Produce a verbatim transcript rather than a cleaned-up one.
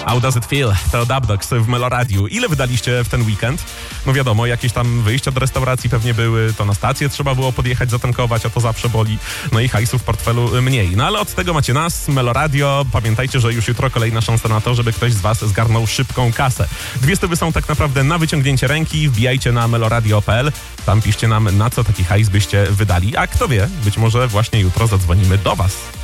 How does it feel? To Dubdogs w Meloradiu. Ile wydaliście w ten weekend? No wiadomo, jakieś tam wyjścia do restauracji pewnie były, to na stację trzeba było podjechać, zatankować, a to zawsze boli. No i hajsu w portfelu mniej. No ale od tego macie nas, Meloradio. Pamiętajcie, że już jutro kolejna szansa na to, żeby ktoś z was zgarnął szybką kasę. Dwie stówy są tak naprawdę na wyciągnięcie ręki. Wbijajcie na meloradio kropka p l. Tam piszcie nam, na co taki hajs byście wydali. A kto wie, być może właśnie jutro zadzwonimy do was.